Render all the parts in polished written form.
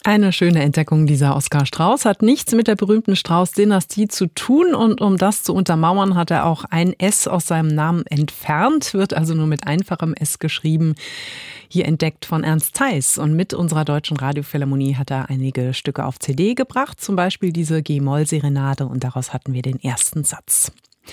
Eine schöne Entdeckung dieser Oskar Strauß, hat nichts mit der berühmten Strauß-Dynastie zu tun und um das zu untermauern, hat er auch ein S aus seinem Namen entfernt, wird also nur mit einfachem S geschrieben. Hier entdeckt von Ernst Theis, und mit unserer Deutschen Radiophilharmonie hat er einige Stücke auf CD gebracht, zum Beispiel diese G-Moll-Serenade, und daraus hatten wir den ersten Satz.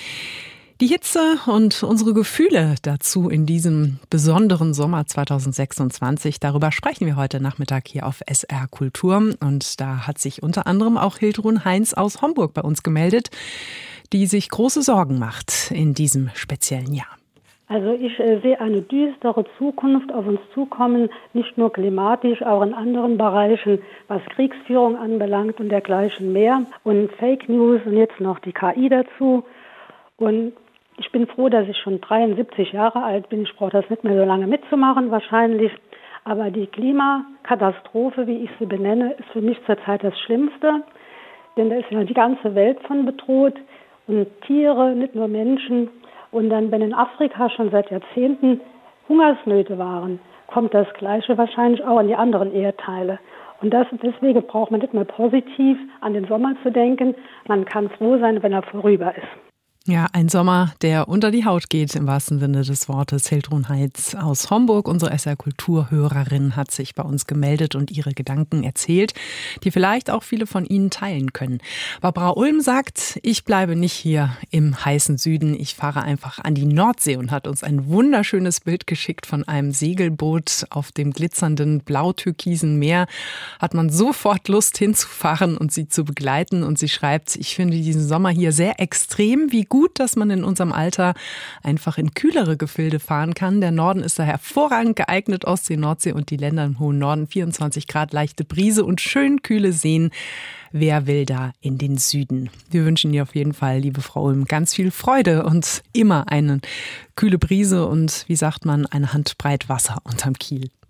Die Hitze und unsere Gefühle dazu in diesem besonderen Sommer 2026, darüber sprechen wir heute Nachmittag hier auf SR Kultur. Und da hat sich unter anderem auch Hiltrun Heinz aus Homburg bei uns gemeldet, die sich große Sorgen macht in diesem speziellen Jahr. Also ich sehe eine düstere Zukunft auf uns zukommen, nicht nur klimatisch, auch in anderen Bereichen, was Kriegsführung anbelangt und dergleichen mehr. Und Fake News und jetzt noch die KI dazu. Und ich bin froh, dass ich schon 73 Jahre alt bin. Ich brauche das nicht mehr so lange mitzumachen wahrscheinlich. Aber die Klimakatastrophe, wie ich sie benenne, ist für mich zurzeit das Schlimmste. Denn da ist ja die ganze Welt von bedroht. Und Tiere, nicht nur Menschen. Und dann, wenn in Afrika schon seit Jahrzehnten Hungersnöte waren, kommt das Gleiche wahrscheinlich auch in die anderen Erdteile. Und deswegen braucht man nicht mehr positiv an den Sommer zu denken. Man kann froh sein, wenn er vorüber ist. Ja, ein Sommer, der unter die Haut geht, im wahrsten Sinne des Wortes. Hiltrun Heinz aus Homburg, unsere SR-Kultur-Hörerin, hat sich bei uns gemeldet und ihre Gedanken erzählt, die vielleicht auch viele von Ihnen teilen können. Barbara Ulm sagt, ich bleibe nicht hier im heißen Süden, ich fahre einfach an die Nordsee, und hat uns ein wunderschönes Bild geschickt von einem Segelboot auf dem glitzernden blau-türkisen Meer. Hat man sofort Lust hinzufahren und sie zu begleiten, und sie schreibt, ich finde diesen Sommer hier sehr extrem, wie gut, dass man in unserem Alter einfach in kühlere Gefilde fahren kann. Der Norden ist da hervorragend geeignet, Ostsee, Nordsee und die Länder im hohen Norden. 24 Grad, leichte Brise und schön kühle Seen. Wer will da in den Süden? Wir wünschen dir auf jeden Fall, liebe Frau Ulm, ganz viel Freude und immer eine kühle Brise und, wie sagt man, eine Handbreit Wasser unterm Kiel.